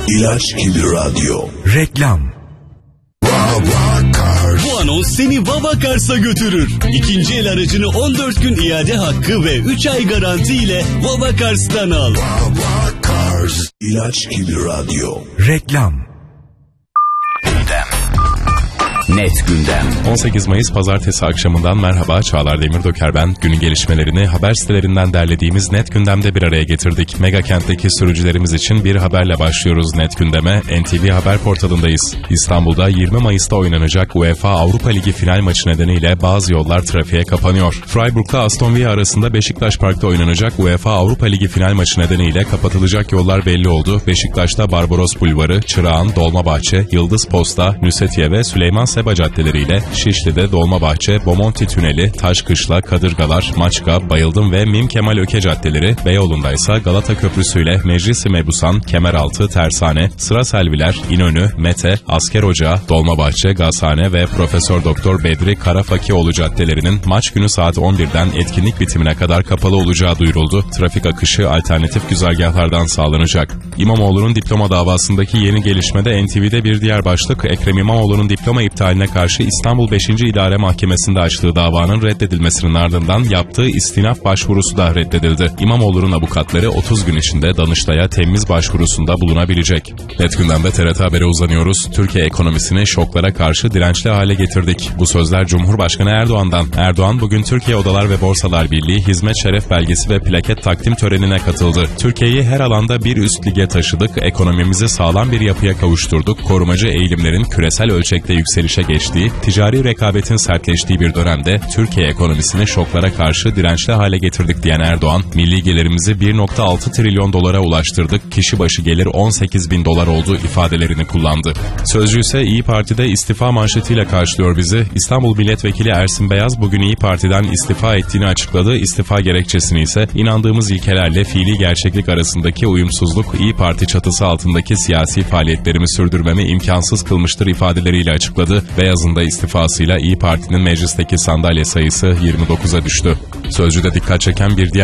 İlaç gibi radyo. Reklam. Bu anons seni Vavakars'a götürür. İkinci el aracını 14 gün iade hakkı ve 3 ay garanti ile Vavakars'tan al. Vavakars. İlaç gibi radyo. Reklam. Net Gündem. 18 Mayıs Pazartesi akşamından merhaba, Çağlar Demirdöker ben. Günün gelişmelerini haber sitelerinden derlediğimiz Net Gündem'de bir araya getirdik. Mega kentteki sürücülerimiz için bir haberle başlıyoruz Net Gündem'e. NTV Haber portalındayız. İstanbul'da 20 Mayıs'ta oynanacak UEFA Avrupa Ligi final maçı nedeniyle bazı yollar trafiğe kapanıyor. Freiburg'la Aston Villa arasında Beşiktaş Park'ta oynanacak UEFA Avrupa Ligi final maçı nedeniyle kapatılacak yollar belli oldu. Beşiktaş'ta Barbaros Bulvarı, Çırağan, Dolmabahçe, Yıldız Posta, Nusretiye ve Süleyman Seba caddeleriyle, Şişli'de Dolmabahçe, Bomonti Tüneli, Taşkışla, Kadırgalar, Maçka, Bayıldım ve Mim Kemal Öke caddeleri, Beyoğlu'nda ise Galata Köprüsü ile Meclis-i Mebusan, Kemeraltı, Tersane, Sıra Selviler, İnönü, Mete, Asker Ocağı, Dolmabahçe, Gazhane ve Profesör Doktor Bedri Karafakioğlu caddelerinin maç günü saat 11'den etkinlik bitimine kadar kapalı olacağı duyuruldu. Trafik akışı alternatif güzergahlardan sağlanacak. İmamoğlu'nun diploma davasındaki yeni gelişmede NTV'de bir diğer başlık, Ekrem İmamoğlu'nun diploma iptaline karşı İstanbul 5. İdare Mahkemesi'nde açtığı davanın reddedilmesinin ardından yaptığı istinaf başvurusu da reddedildi. İmamoğlu'nun avukatları 30 gün içinde Danıştay'a temyiz başvurusunda bulunabilecek. Net Gündem'de TRT Haber'e uzanıyoruz. Türkiye ekonomisini şoklara karşı dirençli hale getirdik. Bu sözler Cumhurbaşkanı Erdoğan'dan. Erdoğan bugün Türkiye Odalar ve Borsalar Birliği Hizmet Şeref Belgesi ve plaket takdim törenine katıldı. Türkiye'yi her alanda bir üst lige taşıdık, ekonomimizi sağlam bir yapıya kavuşturduk, korumacı eğilimlerin küresel ölçekte yükselişe geçtiği, ticari rekabetin sertleştiği bir dönemde Türkiye ekonomisini şoklara karşı dirençli hale getirdik diyen Erdoğan, milli gelirimizi 1.6 trilyon dolara ulaştırdık, kişi başı gelir 18 bin dolar oldu ifadelerini kullandı. Sözcü ise İYİ Parti'de istifa manşetiyle karşılıyor bizi. İstanbul Milletvekili Ersin Beyaz bugün İYİ Parti'den istifa ettiğini açıkladı. İstifa gerekçesini ise inandığımız ilkelerle fiili gerçeklik arasındaki uyumsuzluk, İYİ Parti çatısı altındaki siyasi faaliyetlerimi sürdürmemi imkansız kılmıştır ifadeleriyle açıkladı. Beyaz'ın da istifasıyla İYİ Parti'nin meclisteki sandalye sayısı 29'a düştü. Sözcüde dikkat çeken bir diğer